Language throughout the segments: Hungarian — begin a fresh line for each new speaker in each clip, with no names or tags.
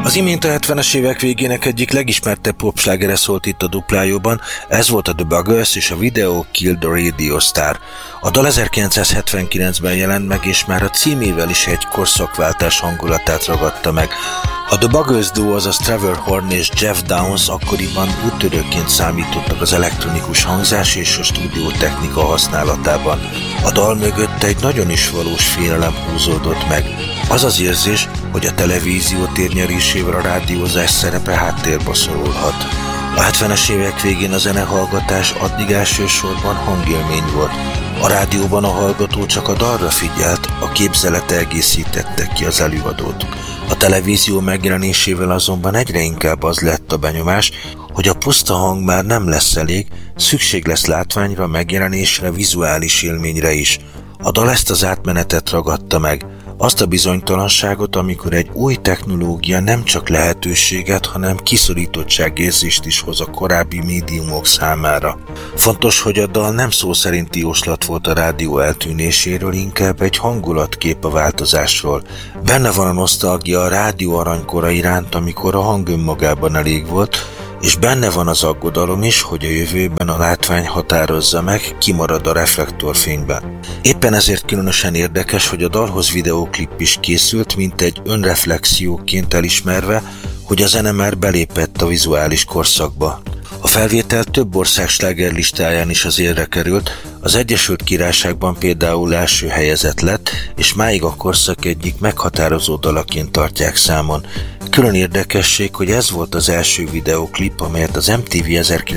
Az imént a 70-es évek végének egyik legismertebb popslágere szólt itt a Duplájóban, ez volt a The Buggles és a Video Killed the Radio Star. A dal 1979-ben jelent meg, és már a címével is egy korszakváltás hangulatát ragadta meg. A The Buggles duo, azaz Trevor Horn és Jeff Downes akkoriban úttörőként számítottak az elektronikus hangzás és a stúdiótechnika használatában. A dal mögött egy nagyon is valós félelem húzódott meg. Az az érzés, hogy a televízió térnyerésével a rádiózás szerepe háttérbe szorulhat. A 70-es évek végén a zenehallgatás addig elsősorban hangélmény volt. A rádióban a hallgató csak a dalra figyelt, a képzelete egészítette ki az előadót. A televízió megjelenésével azonban egyre inkább az lett a benyomás, hogy a puszta hang már nem lesz elég, szükség lesz látványra, megjelenésre, vizuális élményre is. A dal ezt az átmenetet ragadta meg, azt a bizonytalanságot, amikor egy új technológia nem csak lehetőséget, hanem kiszorítottságérzést is hoz a korábbi médiumok számára. Fontos, hogy a dal nem szó szerinti jóslat volt a rádió eltűnéséről, inkább egy hangulatkép a változásról. Benne van a nosztalgia a rádió aranykora iránt, amikor a hang önmagában elég volt, és benne van az aggodalom is, hogy a jövőben a látvány határozza meg, ki marad a reflektorfényben. Éppen ezért különösen érdekes, hogy a dalhoz videóklip is készült, mint egy önreflexióként elismerve, hogy a zene már belépett a vizuális korszakba. A felvétel több ország slágerlistáján is az élre került, az Egyesült Királyságban például első helyezett lett, és máig a korszak egyik meghatározó dalaként tartják számon. Külön érdekesség, hogy ez volt az első videóklip, amelyet az MTV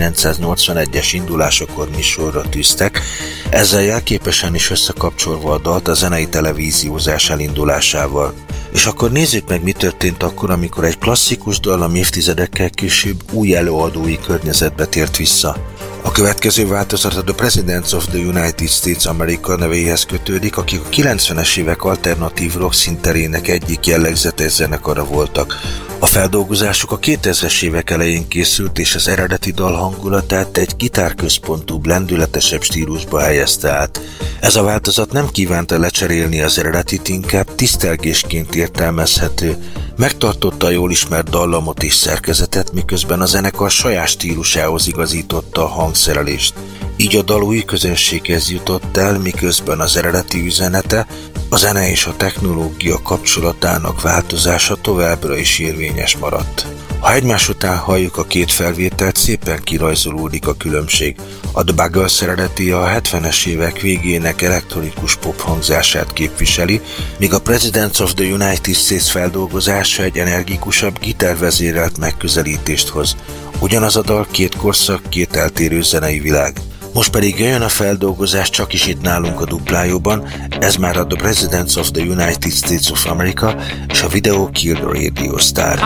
1981-es indulásakor műsorra tűztek, ezzel jelképesen is összekapcsolva a dalt a zenei televíziózás elindulásával. És akkor nézzük meg, mi történt akkor, amikor egy klasszikus dal évtizedekkel később új előadói környezetbe tért vissza. A következő változat a The Presidents of the United States America nevéhez kötődik, akik a 90-es évek alternatív rock színterének egyik jellegzetes zenekara voltak. A feldolgozásuk a 2000-es évek elején készült, és az eredeti dal hangulatát egy gitárközpontúbb, lendületesebb stílusba helyezte át. Ez a változat nem kívánta lecserélni az eredetit, inkább tisztelgésként értelmezhető. Megtartotta a jól ismert dallamot és szerkezetet, miközben a zenekar saját stílusához igazította a hangszerelést. Így a dal új közönséghez jutott el, miközben az eredeti üzenete, a zene és a technológia kapcsolatának változása továbbra is érvényes maradt. Ha egymás után halljuk a két felvételt, szépen kirajzolódik a különbség. A The Buggles eredeti a 70-es évek végének elektronikus pop hangzását képviseli, míg a Presidents of the United States feldolgozása egy energikusabb, gitárvezérelt megközelítést hoz. Ugyanaz a dal, két korszak, két eltérő zenei világ. Most pedig jön a feldolgozás csak is itt nálunk a Duplájóban, ez már a The Presidents of the United States of America és a Video Killed the Radio Star.